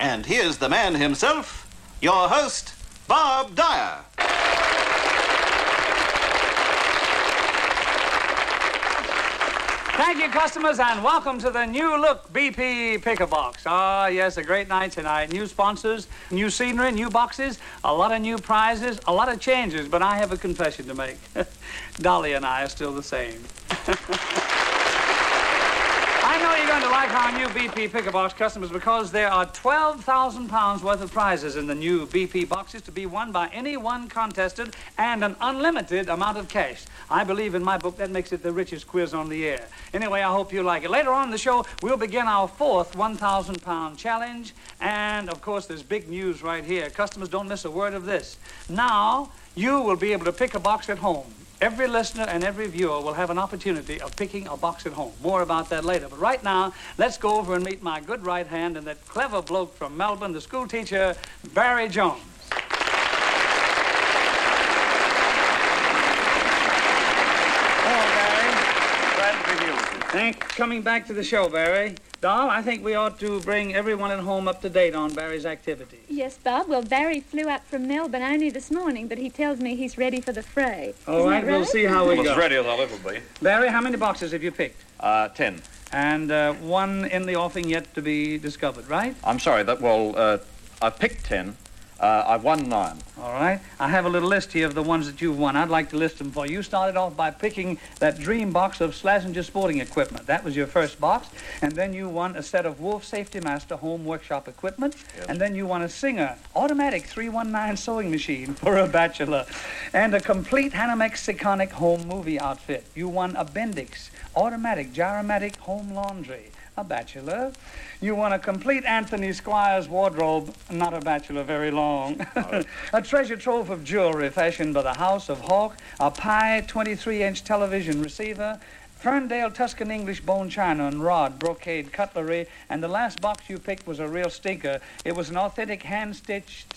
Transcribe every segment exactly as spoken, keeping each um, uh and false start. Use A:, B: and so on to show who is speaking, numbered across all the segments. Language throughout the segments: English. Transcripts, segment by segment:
A: And here's the man himself, your host, Bob Dyer.
B: Thank you, customers, and welcome to the new look B P Pick-a Box. Ah, yes, a great night tonight. New sponsors, new scenery, new boxes, a lot of new prizes, a lot of changes, but I have a confession to make. Dolly and I are still the same. I know you're going to like our new B P Pick-a Box, customers, because there are twelve thousand pounds worth of prizes in the new B P boxes to be won by any one contestant and an unlimited amount of cash. I believe in my book that makes it the richest quiz on the air. Anyway, I hope you like it. Later on in the show, we'll begin our fourth one thousand pound challenge. And, of course, there's big news right here. Customers, don't miss a word of this. Now, you will be able to pick a box at home. Every listener and every viewer will have an opportunity of picking a box at home. More about that later. But right now, let's go over and meet my good right hand and that clever bloke from Melbourne, the school teacher, Barry Jones. Hello, Barry.
C: Glad to be here with you.
B: Thanks. Coming back to the show, Barry. Doll, I think we ought to bring everyone at home up to date on Barry's activities.
D: Yes, Bob. Well, Barry flew up from Melbourne only this morning, but he tells me he's ready for the fray.
B: All
D: Isn't
B: right,
D: that
B: we'll
D: right?
B: see how we
C: Well,
B: go.
C: as ready as I'll ever be.
B: Barry, how many boxes have you picked?
C: Uh, ten.
B: And uh, one in the offing yet to be discovered, right?
C: I'm sorry, that, well, uh, I've picked ten. Uh, I've won nine.
B: All right. I have a little list here of the ones that you've won. I'd like to list them for you. You started off by picking that dream box of Slazenger sporting equipment. That was your first box. And then you won a set of Wolf Safety Master home workshop equipment.
C: Yes.
B: And then you won a Singer automatic three one nine sewing machine for a bachelor. And a complete Hanamex Seconic home movie outfit. You won a Bendix automatic gyromatic home laundry. A bachelor. You won a complete Anthony Squires wardrobe, not a bachelor very long. A treasure trove of jewelry fashioned by the House of Hawk, a Pi twenty-three inch television receiver, Ferndale Tuscan English bone china and rod brocade cutlery, and the last box you picked was a real stinker. It was an authentic hand-stitched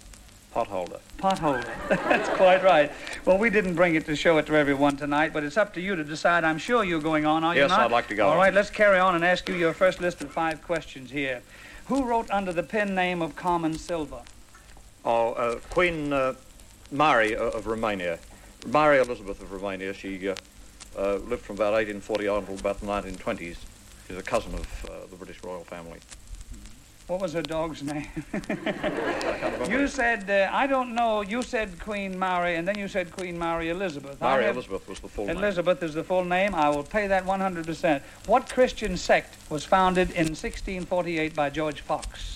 C: Pot holder.
B: pot holder. That's quite right. Well, we didn't bring it to show it to everyone tonight, but it's up to you to decide. I'm sure you're going on, are you
C: Yes,
B: not?
C: I'd like to go
B: All
C: on.
B: right, let's carry on and ask you your first list of five questions here. Who wrote under the pen name of Carmen Silva?
C: Oh, uh, Queen uh, Mary of Romania. Mary Elizabeth of Romania. She uh, uh, lived from about eighteen forty on until about the nineteen twenties. She's a cousin of uh, the British royal family.
B: What was her dog's name?
C: I can't remember.
B: You said, uh, I don't know, you said Queen Mary, and then you said Queen Mary Elizabeth. I
C: Mary
B: have-
C: Elizabeth was the full name.
B: Elizabeth is the full name. I will pay that one hundred percent. What Christian sect was founded in sixteen forty-eight by George Fox?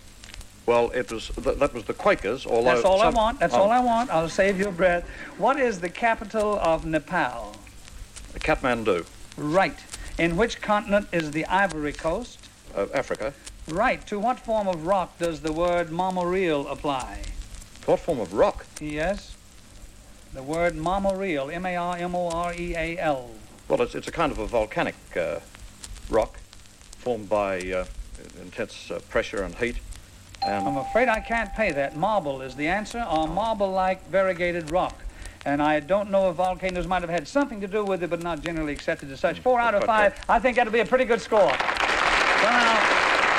C: Well, it was th- that was the Quakers, although...
B: That's all I
C: some-
B: want. That's
C: oh,
B: all I want. I'll save your breath. What is the capital of Nepal?
C: Kathmandu,
B: Right. In which continent is the Ivory Coast?
C: uh, Africa.
B: Right. To what form of rock does the word marmoreal apply?
C: What form of rock?
B: Yes. The word marmoreal, M A R M O R E A L.
C: Well, it's, it's a kind of a volcanic uh, rock formed by uh, intense uh, pressure and heat. And
B: I'm afraid I can't pay that. Marble is the answer, or marble-like variegated rock. And I don't know if volcanoes might have had something to do with it, but not generally accepted as such. Four out of
C: Quite
B: five. I think that'll be a pretty good score. Well, now,